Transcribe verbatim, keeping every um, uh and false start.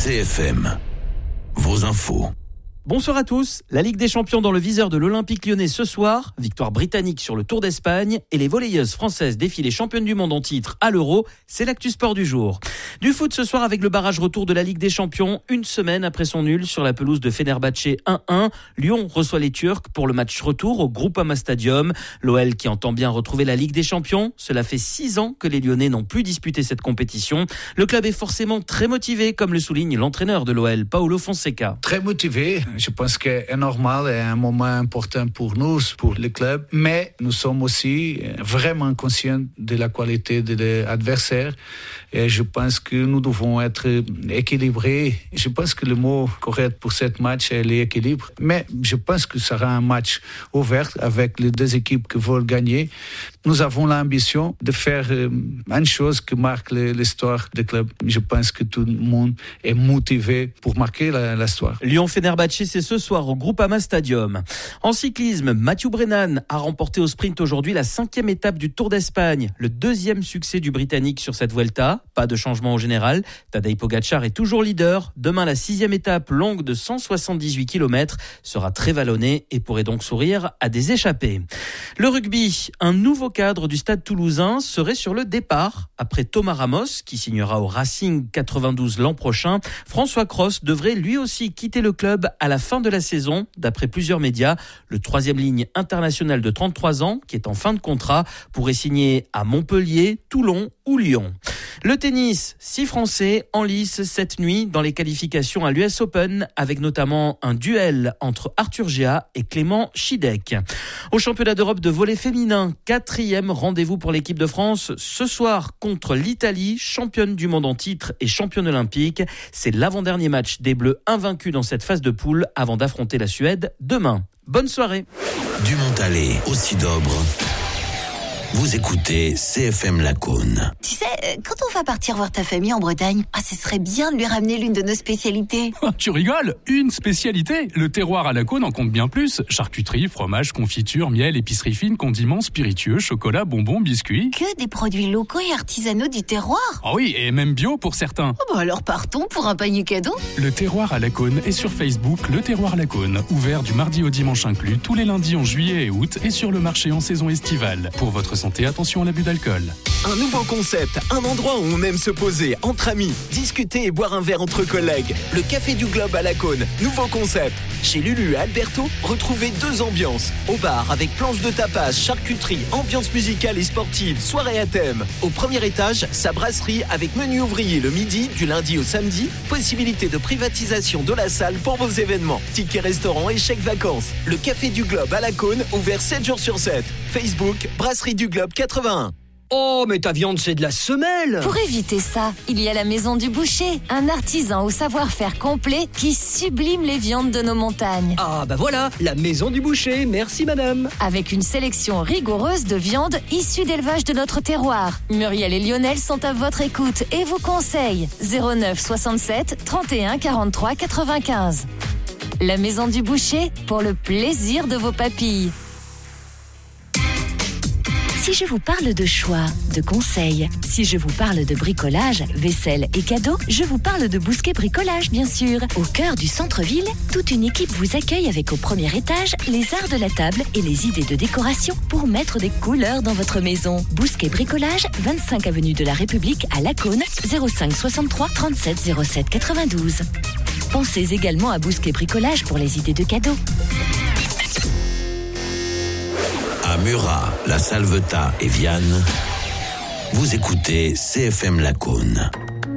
C F M, vos infos. Bonsoir à tous. La Ligue des Champions dans le viseur de l'Olympique Lyonnais ce soir. Victoire britannique sur le Tour d'Espagne et les volleyeuses françaises défilées championnes du monde en titre à l'Euro. C'est l'actu sport du jour. Du foot ce soir avec le barrage retour de la Ligue des Champions. Une semaine après son nul sur la pelouse de Fenerbahçe un un. Lyon reçoit les Turcs pour le match retour au Groupama Stadium. L'O L qui entend bien retrouver la Ligue des Champions. Cela fait six ans que les Lyonnais n'ont plus disputé cette compétition. Le club est forcément très motivé, comme le souligne l'entraîneur de l'O L, Paulo Fonseca. Très motivé. Je pense que c'est normal et un moment important pour nous, pour le club. Mais nous sommes aussi vraiment conscients de la qualité de l'adversaire. Et je pense que nous devons être équilibrés. Je pense que le mot correct pour ce match est l'équilibre. Mais je pense que ce sera un match ouvert avec les deux équipes qui veulent gagner. Nous avons l'ambition de faire une chose qui marque l'histoire du club. Je pense que tout le monde est motivé pour marquer l'histoire. Lyon-Fenerbahçe, c'est ce soir au Groupama Stadium. En cyclisme, Mathieu Brennan a remporté au sprint aujourd'hui la cinquième étape du Tour d'Espagne. Le deuxième succès du Britannique sur cette Vuelta. Pas de changement au général. Tadej Pogacar est toujours leader. Demain, la sixième étape, longue de cent soixante-dix-huit kilomètres, sera très vallonnée et pourrait donc sourire à des échappés. Le rugby, un nouveau cadre du Stade Toulousain serait sur le départ. Après Thomas Ramos, qui signera au Racing quatre-vingt-douze l'an prochain, François Cros devrait lui aussi quitter le club à la fin de la saison. D'après plusieurs médias, le troisième ligne international de trente-trois ans, qui est en fin de contrat, pourrait signer à Montpellier, Toulon ou Lyon. Le tennis, six Français en lice cette nuit dans les qualifications à l'U S Open, avec notamment un duel entre Arthur Géat et Clément Chidec. Au championnat d'Europe de volley féminin, quatrième rendez-vous pour l'équipe de France ce soir contre l'Italie, championne du monde en titre et championne olympique. C'est l'avant-dernier match des Bleus invaincus dans cette phase de poule avant d'affronter la Suède demain. Bonne soirée. Du Montalet au Sidobre. Vous écoutez C F M Lacaune. Tu sais, quand on va partir voir ta famille en Bretagne, ah, ce serait bien de lui ramener l'une de nos spécialités. Tu rigoles ? Une spécialité ? Le terroir à Lacaune en compte bien plus. Charcuterie, fromage, confiture, miel, épicerie fine, condiments, spiritueux, chocolat, bonbons, biscuits. Que des produits locaux et artisanaux du terroir. Ah oui, et même bio pour certains. Oh bah alors partons pour un panier cadeau. Le terroir à Lacaune est sur Facebook, le terroir Lacaune. Ouvert du mardi au dimanche inclus, tous les lundis en juillet et août et sur le marché en saison estivale. Pour votre santé, attention à l'abus d'alcool. Un nouveau concept, un endroit où on aime se poser entre amis, discuter et boire un verre entre collègues. Le Café du Globe à Lacaune, nouveau concept. Chez Lulu et Alberto, retrouvez deux ambiances. Au bar avec planche de tapas, charcuterie, ambiance musicale et sportive, soirée à thème. Au premier étage, sa brasserie avec menu ouvrier le midi, du lundi au samedi. Possibilité de privatisation de la salle pour vos événements. Tickets restaurant et chèques vacances. Le Café du Globe à Lacaune, ouvert sept jours sur sept. Facebook, Brasserie du Globe quatre-vingt-un. Oh, mais ta viande, c'est de la semelle! Pour éviter ça, il y a la Maison du Boucher, un artisan au savoir-faire complet qui sublime les viandes de nos montagnes. Ah, bah voilà, la Maison du Boucher, merci madame! Avec une sélection rigoureuse de viandes issues d'élevage de notre terroir. Muriel et Lionel sont à votre écoute et vous conseillent zéro neuf soixante-sept trente et un quarante-trois quatre-vingt-quinze. La Maison du Boucher, pour le plaisir de vos papilles. Si je vous parle de choix, de conseils, si je vous parle de bricolage, vaisselle et cadeaux, je vous parle de Bousquet Bricolage, bien sûr. Au cœur du centre-ville, toute une équipe vous accueille avec au premier étage les arts de la table et les idées de décoration pour mettre des couleurs dans votre maison. Bousquet Bricolage, vingt-cinq avenue de la République à Lacaune, zéro cinq soixante-trois trente-sept zéro sept quatre-vingt-douze. Pensez également à Bousquet Bricolage pour les idées de cadeaux. À Murat, La Salvetat et Vianne, vous écoutez C F M Lacaune.